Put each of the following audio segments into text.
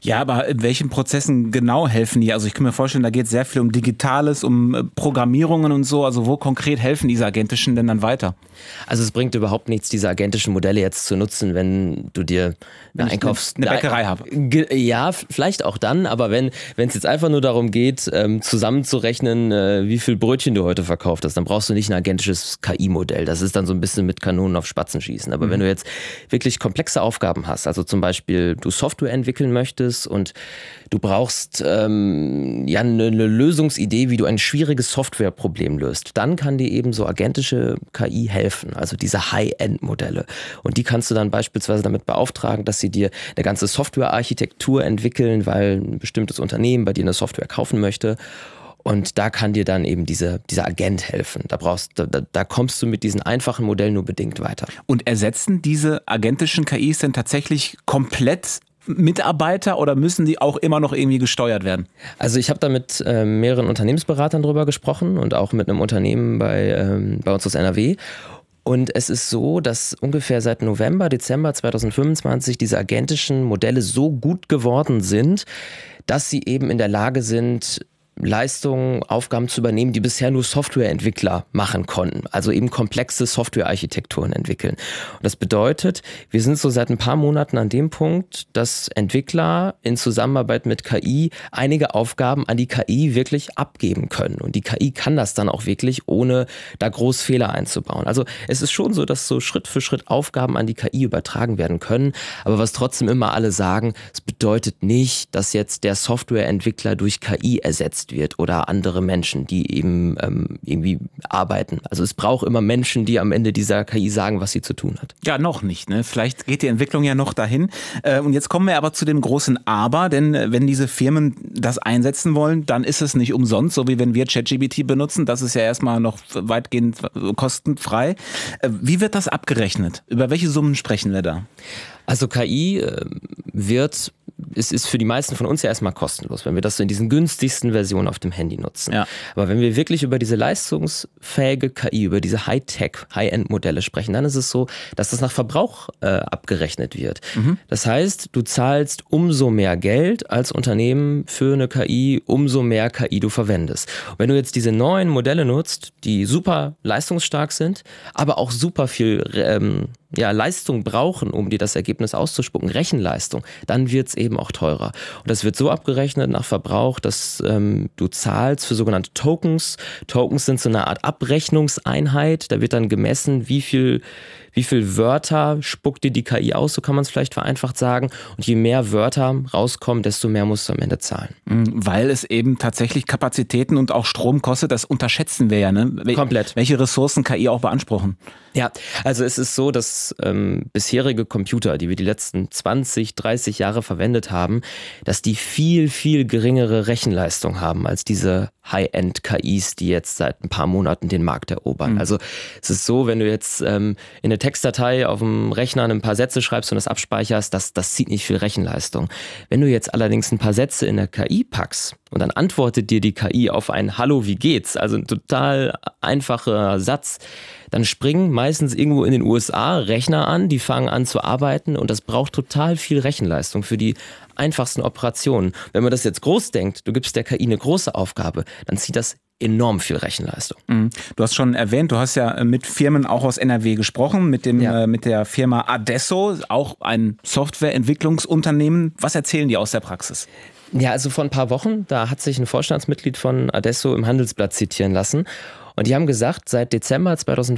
Ja, aber in welchen Prozessen genau helfen die? Also ich kann mir vorstellen, da geht es sehr viel um Digitales, um Programmierungen und so. Also wo konkret helfen diese agentischen denn dann weiter? Also es bringt überhaupt nichts, diese agentischen Modelle jetzt zu nutzen, wenn du dir Wenn ich eine Bäckerei habe. Ja, vielleicht auch dann, aber wenn es jetzt einfach nur darum geht, zusammenzurechnen, wie viel Brötchen du heute verkauft hast, dann brauchst du nicht ein agentisches KI-Modell. Das ist dann so ein bisschen mit Kanonen auf Spatzen schießen. Aber wenn du jetzt wirklich komplexe Aufgaben hast, also zum Beispiel du Software entwickeln möchtest und du brauchst eine Lösungsidee, wie du ein schwieriges Softwareproblem löst, dann kann dir eben so agentische KI helfen, also diese High-End-Modelle. Und die kannst du dann beispielsweise damit beauftragen, dass sie dir eine ganze Softwarearchitektur entwickeln, weil ein bestimmtes Unternehmen bei dir eine Software kaufen möchte. Und da kann dir dann eben dieser Agent helfen. Da kommst du mit diesen einfachen Modellen nur bedingt weiter. Und ersetzen diese agentischen KIs denn tatsächlich komplett Mitarbeiter oder müssen die auch immer noch irgendwie gesteuert werden? Also ich habe da mit mehreren Unternehmensberatern drüber gesprochen und auch mit einem Unternehmen bei uns aus NRW. Und es ist so, dass ungefähr seit November, Dezember 2025 diese agentischen Modelle so gut geworden sind, dass sie eben in der Lage sind, Leistungen, Aufgaben zu übernehmen, die bisher nur Softwareentwickler machen konnten. Also eben komplexe Softwarearchitekturen entwickeln. Und das bedeutet, wir sind so seit ein paar Monaten an dem Punkt, dass Entwickler in Zusammenarbeit mit KI einige Aufgaben an die KI wirklich abgeben können. Und die KI kann das dann auch wirklich, ohne da groß Fehler einzubauen. Also es ist schon so, dass so Schritt für Schritt Aufgaben an die KI übertragen werden können. Aber was trotzdem immer alle sagen, es bedeutet nicht, dass jetzt der Softwareentwickler durch KI ersetzt wird oder andere Menschen, die eben irgendwie arbeiten. Also es braucht immer Menschen, die am Ende dieser KI sagen, was sie zu tun hat. Ja, noch nicht. Ne? Vielleicht geht die Entwicklung ja noch dahin. Und jetzt kommen wir aber zu dem großen Aber, denn wenn diese Firmen das einsetzen wollen, dann ist es nicht umsonst, so wie wenn wir ChatGPT benutzen. Das ist ja erstmal noch weitgehend kostenfrei. Wie wird das abgerechnet? Über welche Summen sprechen wir da? Also KI ist für die meisten von uns ja erstmal kostenlos, wenn wir das so in diesen günstigsten Versionen auf dem Handy nutzen. Ja. Aber wenn wir wirklich über diese leistungsfähige KI, über diese High-Tech, High-End-Modelle sprechen, dann ist es so, dass das nach Verbrauch abgerechnet wird. Das heißt, du zahlst umso mehr Geld als Unternehmen für eine KI, umso mehr KI du verwendest. Und wenn du jetzt diese neuen Modelle nutzt, die super leistungsstark sind, aber auch super viel Leistung brauchen, um dir das Ergebnis auszuspucken, Rechenleistung, dann wird es eben auch teurer. Und das wird so abgerechnet nach Verbrauch, dass du zahlst für sogenannte Tokens. Tokens sind so eine Art Abrechnungseinheit. Da wird dann gemessen, wie viel Wörter spuckt dir die KI aus, so kann man es vielleicht vereinfacht sagen. Und je mehr Wörter rauskommen, desto mehr musst du am Ende zahlen. Weil es eben tatsächlich Kapazitäten und auch Strom kostet, das unterschätzen wir ja. Ne? Komplett. Welche Ressourcen KI auch beanspruchen? Ja, also es ist so, dass bisherige Computer, die wir die letzten 20, 30 Jahre verwendet haben, dass die viel, viel geringere Rechenleistung haben als diese High-End-KIs, die jetzt seit ein paar Monaten den Markt erobern. Also es ist so, wenn du jetzt in eine Textdatei auf dem Rechner ein paar Sätze schreibst und das abspeicherst, das zieht nicht viel Rechenleistung. Wenn du jetzt allerdings ein paar Sätze in der KI packst und dann antwortet dir die KI auf ein Hallo, wie geht's? Also ein total einfacher Satz. Dann springen meistens irgendwo in den USA Rechner an, die fangen an zu arbeiten und das braucht total viel Rechenleistung für die einfachsten Operationen. Wenn man das jetzt groß denkt, du gibst der KI eine große Aufgabe, dann zieht das enorm viel Rechenleistung. Du hast schon erwähnt, du hast ja mit Firmen auch aus NRW gesprochen, mit der Firma Adesso, auch ein Softwareentwicklungsunternehmen. Was erzählen die aus der Praxis? Ja, also vor ein paar Wochen, da hat sich ein Vorstandsmitglied von Adesso im Handelsblatt zitieren lassen. Und die haben gesagt, seit Dezember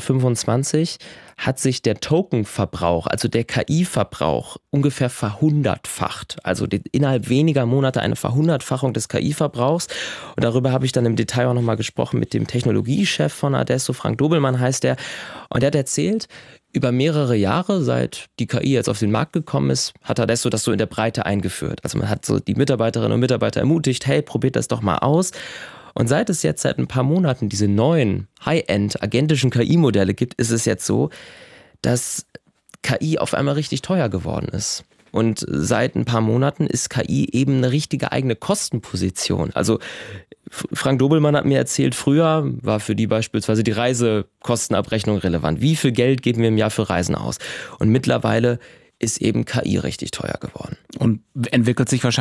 2025 hat sich der Tokenverbrauch, also der KI-Verbrauch, ungefähr verhundertfacht. Also innerhalb weniger Monate eine Verhundertfachung des KI-Verbrauchs. Und darüber habe ich dann im Detail auch nochmal gesprochen mit dem Technologiechef von Adesso, Frank Dobelmann heißt der. Und der hat erzählt, über mehrere Jahre, seit die KI jetzt auf den Markt gekommen ist, hat Adesso das so in der Breite eingeführt. Also man hat so die Mitarbeiterinnen und Mitarbeiter ermutigt, hey, probiert das doch mal aus. Und seit es jetzt seit ein paar Monaten diese neuen High-End agentischen KI-Modelle gibt, ist es jetzt so, dass KI auf einmal richtig teuer geworden ist. Und seit ein paar Monaten ist KI eben eine richtige eigene Kostenposition. Also Frank Dobelmann hat mir erzählt, früher war für die beispielsweise die Reisekostenabrechnung relevant. Wie viel Geld geben wir im Jahr für Reisen aus? Und mittlerweile ist eben KI richtig teuer geworden. Und entwickelt sich wahrscheinlich